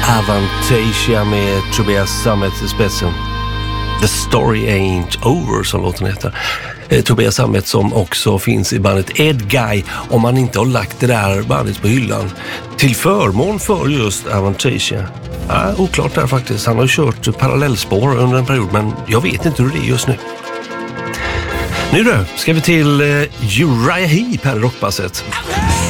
Avantasia med Tobias Sammet i spetsen. The Story Ain't Over, som låten heter. Tobias Sammet som också finns i bandet Ed Guy, om man inte har lagt det där bandet på hyllan till förmån för just Avantasia. Ja, oklart där faktiskt. Han har kört parallellspår under en period, men jag vet inte hur det är just nu. Nu då, ska vi till Uriah Heep här i rockpasset.